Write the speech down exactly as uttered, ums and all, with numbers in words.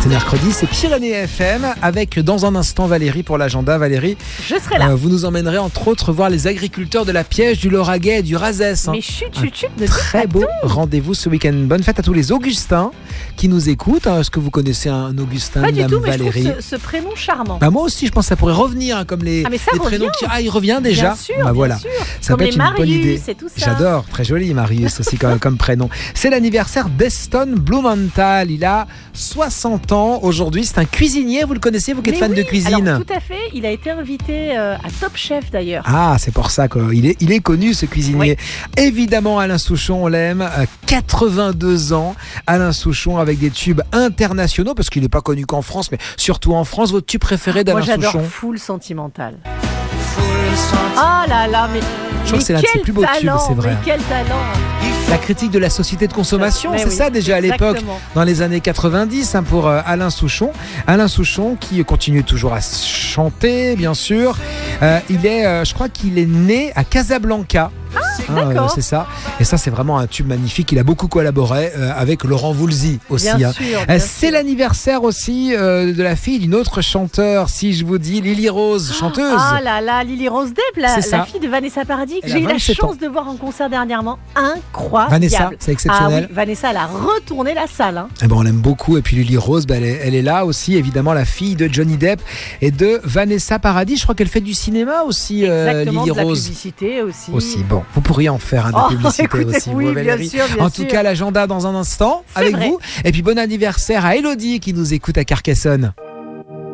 C'est mercredi, c'est Pyrénées F M avec dans un instant Valérie pour l'agenda. Valérie, je serai là. Euh, vous nous emmènerez entre autres voir les agriculteurs de la Piège, du Lauragais et du Razès. Hein. Mais chut, chut, chut, de Très beau rendez-vous ce week-end. Bonne fête à tous les Augustins qui nous écoutent. Hein. Est-ce que vous connaissez un Augustin, Pas du Madame tout, mais Valérie? je trouve ce, ce prénom charmant. Bah moi aussi, je pense que ça pourrait revenir hein, comme les, ah mais ça les revient. prénoms qui. Ah, il revient déjà. Bien sûr, bah, bien voilà. sûr. Ça comme peut les être une bonne Marius idée. et tout ça. J'adore, très joli Marius aussi comme, comme prénom. C'est l'anniversaire d'Eston Blumenthal. Il a soixante ans aujourd'hui. C'est un cuisinier, vous le connaissez, vous qui êtes Mais fan oui, de cuisine? alors, tout à fait. Il a été invité euh, à Top Chef d'ailleurs. Ah, c'est pour ça qu'il est, il est connu ce cuisinier. Oui. Évidemment, Alain Souchon, on l'aime. quatre-vingt-deux ans, Alain Souchon avec des tubes internationaux, parce qu'il n'est pas connu qu'en France, mais surtout en France. Votre tube préféré d'Alain Souchon? Moi, j'adore Full Sentimental. Ah là là, mais, je crois que c'est l'un de ses plus beaux tubes, c'est vrai. Mais quel talent! La critique de la société de consommation, mais c'est oui, ça déjà à l'époque, exactement. dans les années quatre-vingt-dix, hein, pour euh, Alain Souchon. Alain Souchon qui continue toujours à chanter, bien sûr. Euh, il est, euh, je crois qu'il est né à Casablanca. Ah, hein, d'accord. Euh, c'est ça. Et ça, c'est vraiment un tube magnifique. Il a beaucoup collaboré euh, avec Laurent Voulzy aussi. Bien hein. sûr, bien euh, c'est sûr. l'anniversaire aussi euh, de la fille d'une autre chanteure, si je vous dis Lily Rose, chanteuse. Ah là là, Lily Rose Depp, la, la fille de Vanessa Paradis, que Elle j'ai eu a la vingt-sept chance ans. de voir en concert dernièrement. Incroyable. Vanessa, c'est exceptionnel. Ah oui, Vanessa, elle a retourné la salle. Hein. Eh ben, on l'aime beaucoup. Et puis Lily Rose, ben, elle, est, elle est là aussi, évidemment, la fille de Johnny Depp et de Vanessa Paradis. Je crois qu'elle fait du cinéma aussi, euh, Exactement, Lily de Rose. La publicité aussi. Aussi, bon, vous pourriez en faire un hein, de oh, publicité écoutez, aussi, oui, vous, bien Valérie. sûr, bien en sûr. tout cas, l'agenda dans un instant C'est avec vrai. vous. Et puis bon anniversaire à Elodie qui nous écoute à Carcassonne.